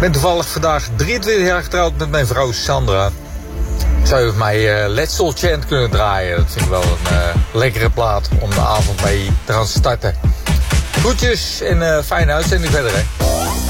ben toevallig vandaag 23 jaar getrouwd met mijn vrouw Sandra. Zou je mij Let's Soul Chant kunnen draaien? Dat vind ik wel een lekkere plaat om de avond mee te gaan starten. Groetjes en fijne uitzending verder, hè.